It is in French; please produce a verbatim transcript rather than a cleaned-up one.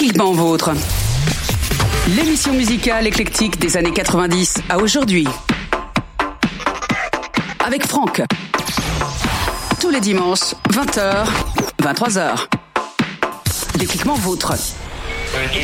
Décliquement Vôtre. L'émission musicale éclectique des années quatre-vingt-dix à aujourd'hui. Avec Franck. Tous les dimanches, vingt heures, vingt-trois heures. Décliquement Vôtre. Okay.